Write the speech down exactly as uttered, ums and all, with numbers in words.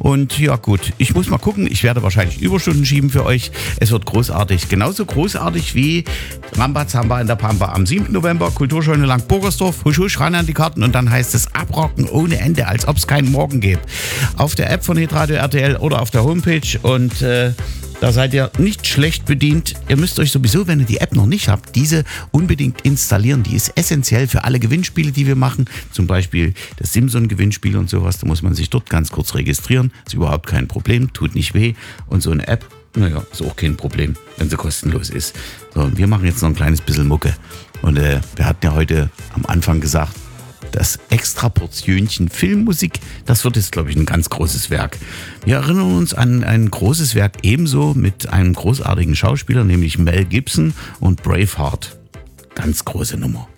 Und ja gut, ich muss mal gucken. Ich werde wahrscheinlich Überstunden schieben für euch. Es wird großartig. Genauso großartig wie Rambazamba in der Pampa am siebten November. Kulturscheune Lang-Burgersdorf. Husch, husch, ran an die Karten. Und dann heißt es abrocken ohne Ende, als ob es keinen Morgen gibt. Auf der App von Hitradio R T L oder auf der Homepage. Und äh, da seid ihr nicht schlecht bedient. Ihr müsst euch sowieso, wenn ihr die App noch nicht habt, diese unbedingt installieren. Die ist essentiell für alle Gewinnspiele, die wir machen. Zum Beispiel das Simson-Gewinnspiel und sowas. Da muss man sich dort ganz kurz registrieren. Ist überhaupt kein Problem, tut nicht weh. Und so eine App, naja, ist auch kein Problem, wenn sie kostenlos ist. So, wir machen jetzt noch ein kleines bisschen Mucke. Und äh, wir hatten ja heute am Anfang gesagt, das extra Portionchen Filmmusik, das wird jetzt, glaube ich, ein ganz großes Werk. Wir erinnern uns an ein großes Werk ebenso mit einem großartigen Schauspieler, nämlich Mel Gibson und Braveheart. Ganz große Nummer.